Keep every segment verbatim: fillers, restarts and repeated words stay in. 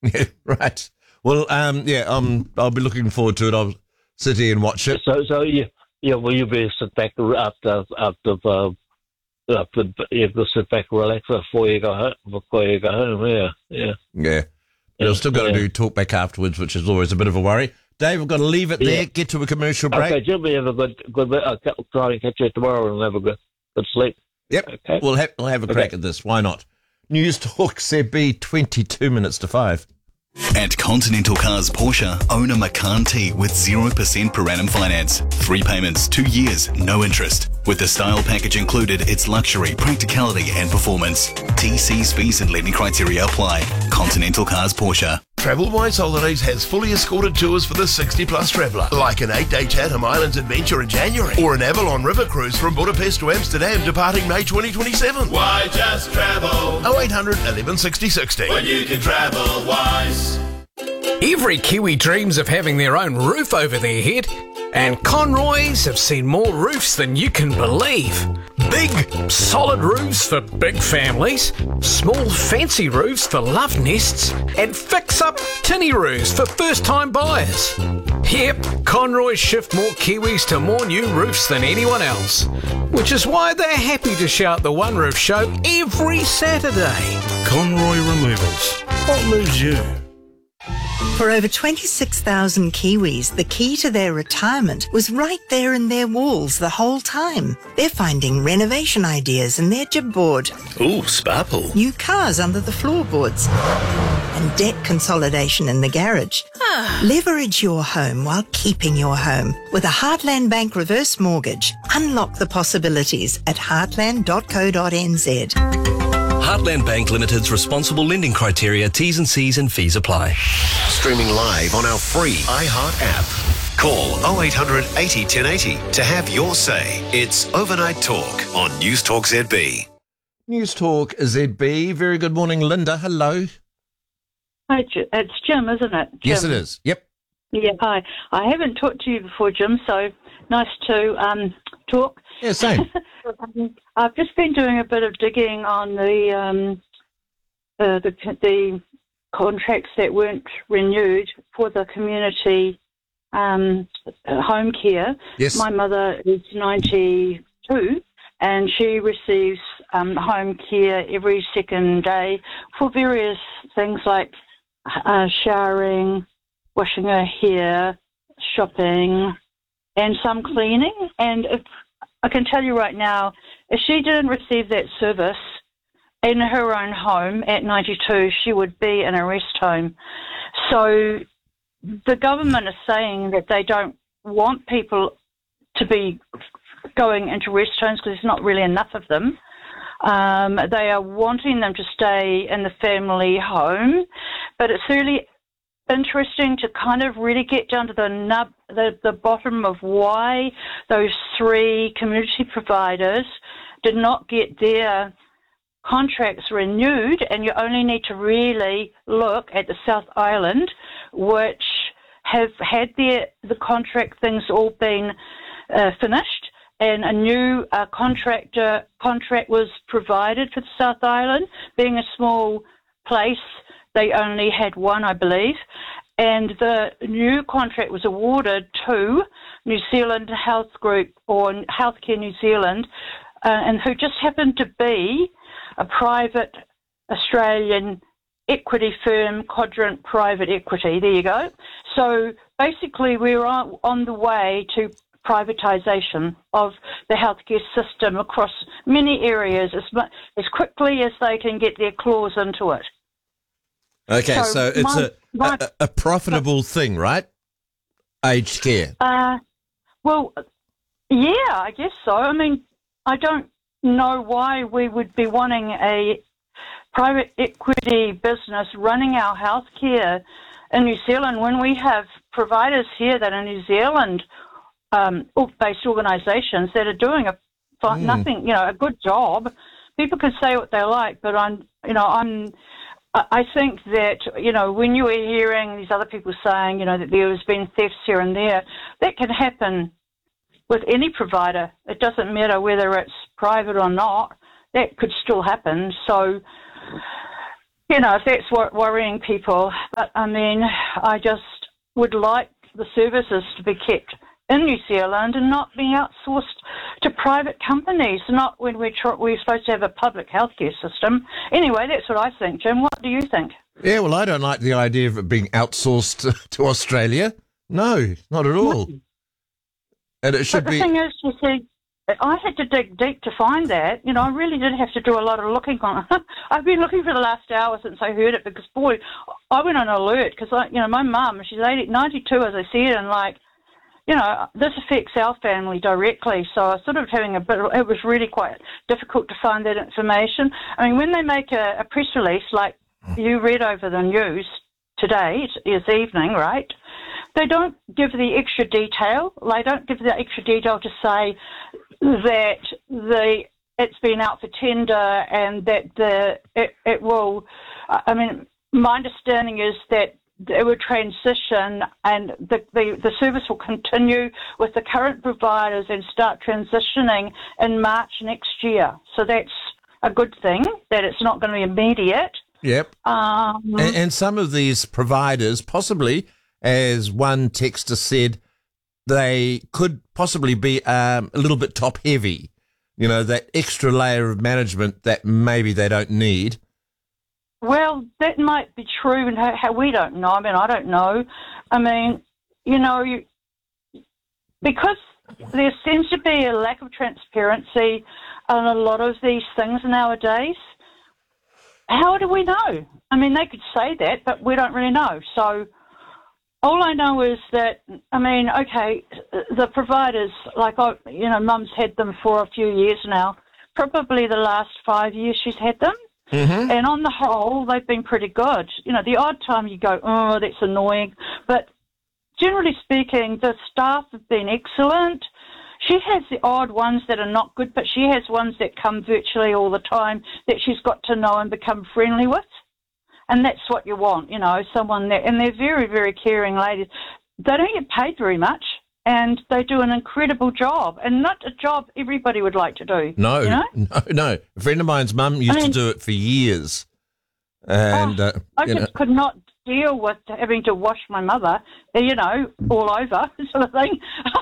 Yeah, right. Well, um, yeah, um, I'll be looking forward to it. I'll sit here and watch it. So, so yeah, yeah. Will you be sit back after after uh, after you will sit back and relax before you go home? Before you go home, yeah, yeah. Yeah. But I've still got to yeah. do talk back afterwards, which is always a bit of a worry. Dave, I've got to leave it there. Yeah. Get to a commercial break. Okay, Jim, we have a good good. I'll try and catch you tomorrow and have a good good sleep. Yep. Okay. We'll have we'll have a crack Okay. at this. Why not? News Talk Z B, twenty-two minutes to five. At Continental Cars Porsche, own a Macan T with zero percent per annum finance. Three payments, two years, no interest. With the style package included, it's luxury, practicality and performance. T Cs, fees and lending criteria apply. Continental Cars Porsche. TravelWise Holidays has fully escorted tours for the sixty plus traveller, like an eight-day Chatham Islands adventure in January, or an Avalon River cruise from Budapest to Amsterdam departing May twenty twenty-seven. Why just travel oh eight hundred, eleven sixty, sixty. when you can travel wise? Every Kiwi dreams of having their own roof over their head, and Conroys have seen more roofs than you can believe. Big, solid roofs for big families, small, fancy roofs for love nests, and fix-up tinny roofs for first-time buyers. Yep, Conroys shift more Kiwis to more new roofs than anyone else, which is why they're happy to shout the One Roof Show every Saturday. Conroy Removals. What moves you? For over twenty-six thousand Kiwis, the key to their retirement was right there in their walls the whole time. They're finding renovation ideas in their gibboard, Ooh, sparkle. new cars under the floorboards, and debt consolidation in the garage. Leverage your home while keeping your home with a Heartland Bank reverse mortgage. Unlock the possibilities at heartland dot co dot n z. Heartland Bank Limited's responsible lending criteria, T's and C's and fees apply. Streaming live on our free iHeart app. Call oh eight hundred, eighty, ten eighty to have your say. It's Overnight Talk on News Talk Z B. News Talk Z B. Very good morning, Linda. Hello. Hi, J- it's Jim, isn't it? Jim. Yes, it is. Yep. Yeah, hi. I haven't talked to you before, Jim, so nice to um, talk. Yeah, same. um, I've just been doing a bit of digging on the, um, uh, the the contracts that weren't renewed for the community um, home care. Yes. My mother is ninety-two, and she receives um, home care every second day for various things like uh, showering, washing her hair, shopping, and some cleaning. And if, I can tell you right now, if she didn't receive that service in her own home at ninety-two, she would be in a rest home. So the government is saying that they don't want people to be going into rest homes because there's not really enough of them. Um, they are wanting them to stay in the family home, but it's really interesting to kind of really get down to the nub, the, the bottom of why those three community providers did not get their contracts renewed, and you only need to really look at the South Island, which have had their the contract things all been uh, finished, and a new uh, contractor contract was provided for the South Island. Being a small place, they only had one, I believe, and the new contract was awarded to New Zealand Health Group, or Healthcare New Zealand, uh, and who just happened to be a private Australian equity firm, Quadrant Private Equity. There you go. So basically we're on, on the way to privatisation of the healthcare system across many areas as, mu- as quickly as they can get their claws into it. Okay, so, So it's my- a, my- a a profitable thing, right? Aged care. Uh, well, yeah, I guess so. I mean, I don't know why we would be wanting a private equity business running our healthcare in New Zealand when we have providers here that are New Zealand um, based organisations that are doing a Mm. nothing, you know, a good job. People can say what they like, but I'm, you know, I'm. I think that, you know, when you are hearing these other people saying, you know, that there has been thefts here and there, that can happen with any provider. It doesn't matter whether it's private or not. That could still happen. So you know, if that's what worrying people. But, I mean, I just would like the services to be kept in New Zealand and not being outsourced to private companies, not when we're, tr- we're supposed to have a public healthcare system. Anyway, that's what I think, Jim. What do you think? Yeah, well, I don't like the idea of it being outsourced to, to Australia. No, not at all. No. And it should but the be... thing is, you see, I had to dig deep to find that. You know, I really did have to do a lot of looking on it. I've been looking for the last hour since I heard it because, boy, I went on alert because, I, you know, my mum, she's eighty, ninety-two, as I said, and, like, you know, this affects our family directly. So I was sort of having a bit, it was really quite difficult to find that information. I mean, when they make a, a press release like you read over the news today, this evening, right? They don't give the extra detail. They don't give the extra detail to say that the it's been out for tender and that the it, it will. I mean, my understanding is that it will transition and the, the the service will continue with the current providers and start transitioning in March next year. So that's a good thing. That it's not going to be immediate. Yep. Um, and, and some of these providers, possibly, as one texter said, they could possibly be um, a little bit top heavy. You know, that extra layer of management that maybe they don't need. Well, that might be true, and how, how we don't know. I mean, I don't know. I mean, you know, you, because there seems to be a lack of transparency on a lot of these things nowadays. How do we know? I mean, they could say that, but we don't really know. So all I know is that, I mean, okay, the providers, like, I, you know, Mum's had them for a few years now. Probably the last five years she's had them. Mm-hmm. And on the whole, they've been pretty good. You know, the odd time you go, oh, that's annoying. But generally speaking, the staff have been excellent. She has the odd ones that are not good, but she has ones that come virtually all the time that she's got to know and become friendly with. And that's what you want, you know, someone that, and they're very, very caring ladies. They don't get paid very much, and they do an incredible job, and not a job everybody would like to do. No, you know? no, no. A friend of mine's mum used I mean, to do it for years. And oh, uh, I just know. could not deal with having to wash my mother, you know, all over, sort of thing.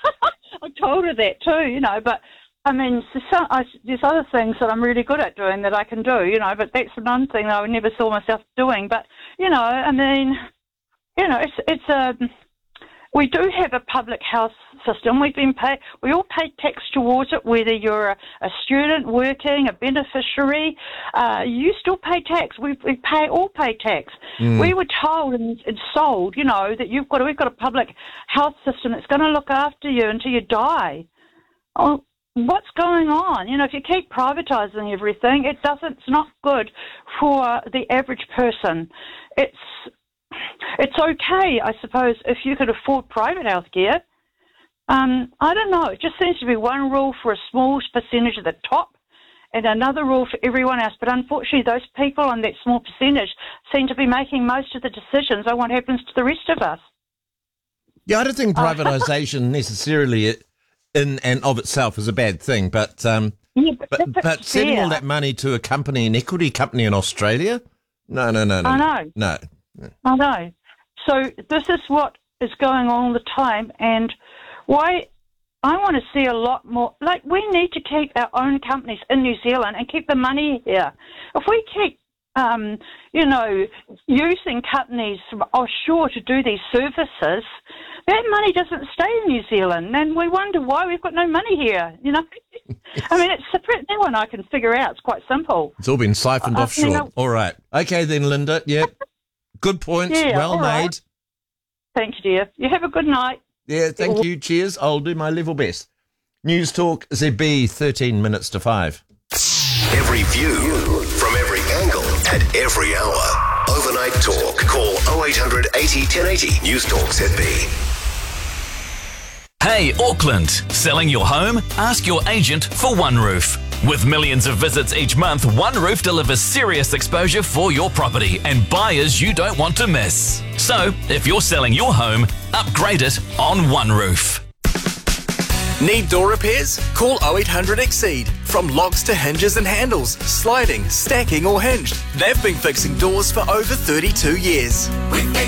I told her that too, you know, but I mean, some, I, there's other things that I'm really good at doing that I can do, you know, but that's one thing that I never saw myself doing. But, you know, I mean, you know, it's, it's a, we do have a public health system. We've been paid, we all pay tax towards it, whether you're a, a student working, a beneficiary, uh, you still pay tax. We, we pay, all pay tax. Mm. We were told and, and sold, you know, that you've got, we've got a public health system that's going to look after you until you die. Oh, what's going on? You know, if you keep privatising everything, it doesn't, it's not good for the average person. It's, it's okay, I suppose, if you could afford private health care. Um, I don't know. It just seems to be one rule for a small percentage at the top and another rule for everyone else. But unfortunately, those people on that small percentage seem to be making most of the decisions on what happens to the rest of us. Yeah, I don't think privatisation necessarily in and of itself is a bad thing, but um, yeah, but, but, but sending all that money to a company, an equity company in Australia? No, no, no, no. I know. No. I know. So this is what is going on all the time, and why I want to see a lot more. Like, we need to keep our own companies in New Zealand and keep the money here. If we keep, um, you know, using companies from offshore to do these services, that money doesn't stay in New Zealand, and we wonder why we've got no money here, you know. I mean, it's a pretty one I can figure out. It's quite simple. It's all been siphoned uh, offshore. You know, all right. Okay then, Linda. Yep. Good points. Yeah, well made. Right. Thank you, dear. You have a good night. Yeah, thank you. Cheers. I'll do my level best. News Talk Z B, thirteen minutes to five. Every view from every angle at every hour. Overnight Talk. Call oh eight hundred eighty ten eighty. News Talk Z B. Hey, Auckland. Selling your home? Ask your agent for OneRoof. With millions of visits each month, OneRoof delivers serious exposure for your property and buyers you don't want to miss. So, if you're selling your home, upgrade it on OneRoof. Need door repairs? Call oh eight hundred Exceed From locks to hinges and handles, sliding, stacking or hinged, they've been fixing doors for over thirty-two years.